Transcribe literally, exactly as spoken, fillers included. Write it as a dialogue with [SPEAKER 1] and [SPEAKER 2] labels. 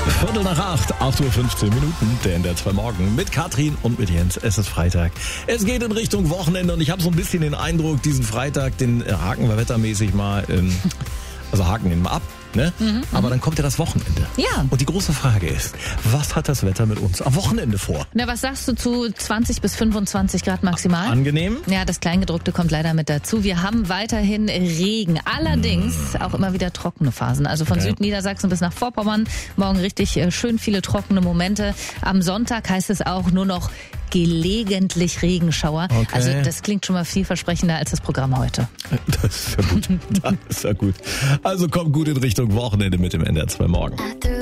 [SPEAKER 1] Viertel nach acht, acht Uhr fünfzehn Minuten, der in der zwei Morgen mit Katrin und mit Jens. Es ist Freitag. Es geht in Richtung Wochenende und ich habe so ein bisschen den Eindruck, diesen Freitag, den haken wir wettermäßig mal, ähm, also haken ihn mal ab. Ne? Mhm, Aber dann kommt ja das Wochenende.
[SPEAKER 2] Ja.
[SPEAKER 1] Und die große Frage ist, was hat das Wetter mit uns am Wochenende vor?
[SPEAKER 2] Na, was sagst du zu zwanzig bis fünfundzwanzig Grad maximal?
[SPEAKER 1] Angenehm?
[SPEAKER 2] Ja, das Kleingedruckte kommt leider mit dazu. Wir haben weiterhin Regen. Allerdings auch immer wieder trockene Phasen. Also von
[SPEAKER 1] Okay.
[SPEAKER 2] Südniedersachsen bis nach Vorpommern. Morgen richtig äh, schön viele trockene Momente. Am Sonntag heißt es auch nur noch gelegentlich Regenschauer.
[SPEAKER 1] Okay.
[SPEAKER 2] Also das klingt schon mal vielversprechender als das Programm heute.
[SPEAKER 1] Das ist ja gut. Das ist ja gut. Also kommt gut in Richtung Wochenende mit dem N D R zwei Morgen.
[SPEAKER 3] I threw